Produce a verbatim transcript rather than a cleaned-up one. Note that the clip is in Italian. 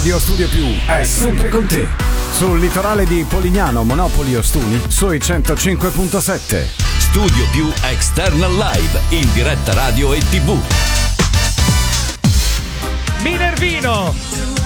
Radio Studio Più è sempre con te. Sul litorale di Polignano, Monopoli, Ostuni, sui centocinque virgola sette. Studio Più External Live, in diretta radio e tivù. Minervino!